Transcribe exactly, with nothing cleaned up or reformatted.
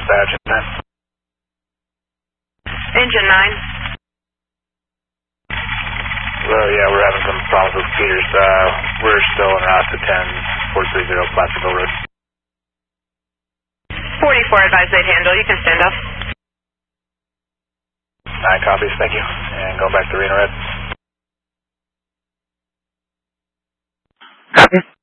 dispatch. Engine nine. Well, yeah, we're having some problems with Peters. Uh, we're still en route to ten four three zero Placerville Road. forty-four advised they'd handle. You can stand up. Nine copies, thank you. And going back to Reno Red. Copy.